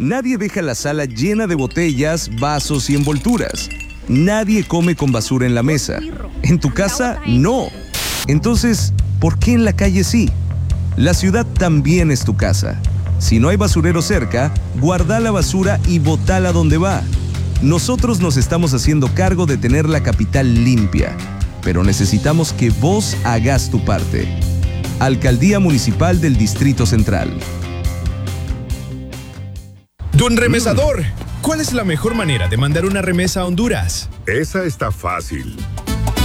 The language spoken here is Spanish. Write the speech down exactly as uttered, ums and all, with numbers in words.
Nadie deja la sala llena de botellas, vasos y envolturas. Nadie come con basura en la mesa. En tu casa, no. Entonces, ¿por qué en la calle sí? La ciudad también es tu casa. Si no hay basurero cerca, guarda la basura y botala donde va. Nosotros nos estamos haciendo cargo de tener la capital limpia, pero necesitamos que vos hagas tu parte. Alcaldía Municipal del Distrito Central. Don Remesador, ¿cuál es la mejor manera de mandar una remesa a Honduras? Esa está fácil.